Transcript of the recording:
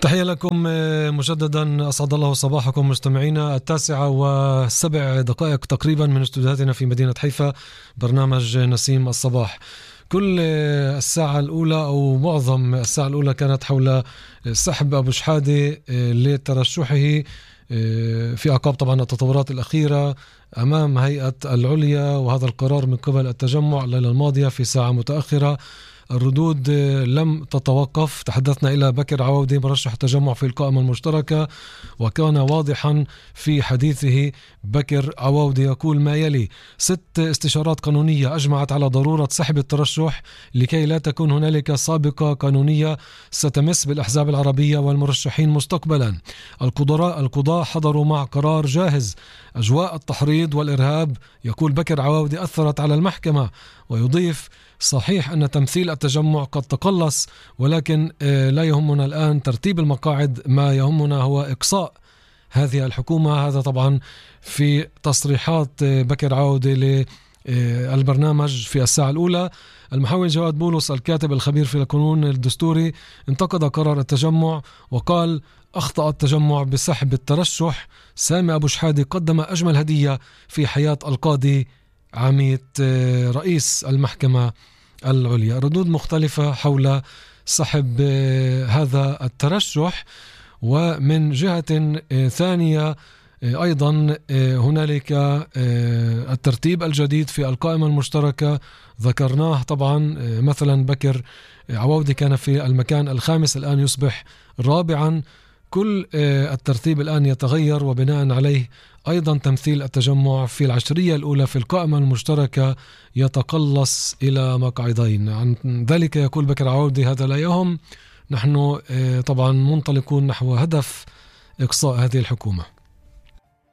تحية لكم مجددا، أسعد الله صباحكم مستمعينا. 9:07 تقريبا من استوديوهاتنا في مدينة حيفا، برنامج نسيم الصباح. كل الساعة الأولى أو معظم الساعة الأولى كانت حول سحب أبو شحادة لترشحه في أعقاب طبعا التطورات الأخيرة أمام هيئة العليا، وهذا القرار من قبل التجمع الليلة الماضية في ساعة متأخرة. الردود لم تتوقف. تحدثنا إلى بكر عوودي مرشح التجمع في القائمة المشتركة، وكان واضحا في حديثه. بكر عوودي يقول ما يلي: 6 استشارات قانونية أجمعت على ضرورة سحب الترشح لكي لا تكون هنالك سابقة قانونية ستمس بالأحزاب العربية والمرشحين مستقبلا. القضاء حضروا مع قرار جاهز. أجواء التحريض والإرهاب، يقول بكر عوودي، أثرت على المحكمة. ويضيف: صحيح أن تمثيل التجمع قد تقلص، ولكن لا يهمنا الآن ترتيب المقاعد، ما يهمنا هو إقصاء هذه الحكومة. هذا طبعا في تصريحات بكر عودة للبرنامج في الساعة الأولى. المحاور جواد بولس الكاتب الخبير في القانون الدستوري انتقد قرار التجمع وقال: أخطأ التجمع بسحب الترشح. سامي أبو شحادة قدم أجمل هدية في حياة القاضي عميد رئيس المحكمة العليا. ردود مختلفة حول سحب هذا الترشح. ومن جهة ثانية أيضا هنالك الترتيب الجديد في القائمة المشتركة، ذكرناه طبعا. مثلا بكر عوودي كان في المكان 5، الآن يصبح 4. كل الترتيب الآن يتغير، وبناء عليه أيضا تمثيل التجمع في 10 الأولى في القائمة المشتركة يتقلص إلى مقعدين. عن ذلك يقول بكر عوودي: هذا لا يهم، نحن طبعا منطلقون نحو هدف إقصاء هذه الحكومة.